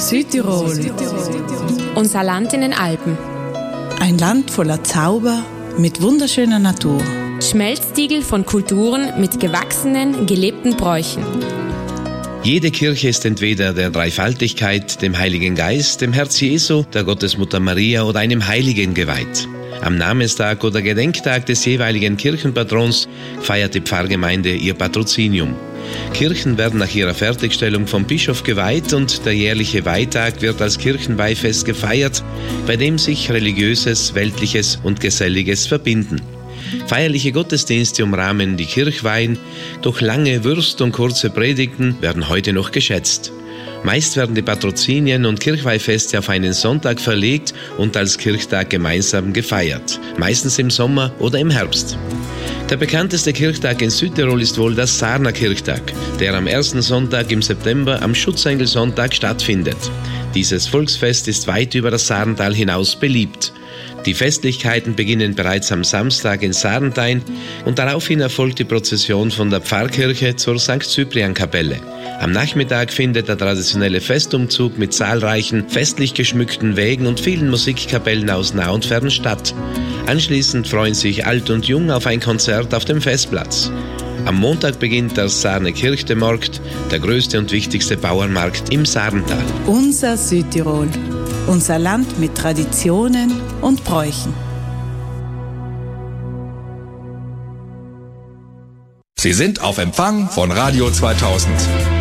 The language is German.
Südtirol. Unser Land in den Alpen. Ein Land voller Zauber mit wunderschöner Natur. Schmelztiegel von Kulturen mit gewachsenen, gelebten Bräuchen. Jede Kirche ist entweder der Dreifaltigkeit, dem Heiligen Geist, dem Herz Jesu, der Gottesmutter Maria oder einem Heiligen geweiht. Am Namenstag oder Gedenktag des jeweiligen Kirchenpatrons feiert die Pfarrgemeinde ihr Patrozinium. Kirchen werden nach ihrer Fertigstellung vom Bischof geweiht und der jährliche Weihtag wird als Kirchenweihfest gefeiert, bei dem sich Religiöses, Weltliches und Geselliges verbinden. Feierliche Gottesdienste umrahmen die Kirchweihen, doch lange Würst und kurze Predigten werden heute noch geschätzt. Meist werden die Patrozinien und Kirchweihfeste auf einen Sonntag verlegt und als Kirchtag gemeinsam gefeiert, meistens im Sommer oder im Herbst. Der bekannteste Kirchtag in Südtirol ist wohl der Sarner Kirchtag, der am ersten Sonntag im September am Schutzengelsonntag stattfindet. Dieses Volksfest ist weit über das Sarntal hinaus beliebt. Die Festlichkeiten beginnen bereits am Samstag in Sarntein und daraufhin erfolgt die Prozession von der Pfarrkirche zur St. Cyprian-Kapelle. Am Nachmittag findet der traditionelle Festumzug mit zahlreichen festlich geschmückten Wegen und vielen Musikkapellen aus nah und fern statt. Anschließend freuen sich Alt und Jung auf ein Konzert auf dem Festplatz. Am Montag beginnt der Sarner Kirchdemarkt, der größte und wichtigste Bauernmarkt im Sarntal. Unser Südtirol. Unser Land mit Traditionen und Bräuchen. Sie sind auf Empfang von Radio 2000.